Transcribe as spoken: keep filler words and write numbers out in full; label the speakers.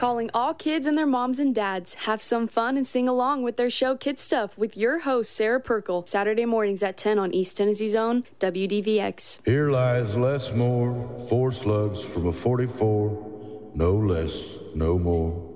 Speaker 1: calling all kids and their moms and dads. Have some fun and sing along with their show Kid Stuff with your host, Sarah Perkle, Saturday mornings at ten on East Tennessee's own W D V X.
Speaker 2: Here lies less more, four slugs from a forty-four, no less, no more.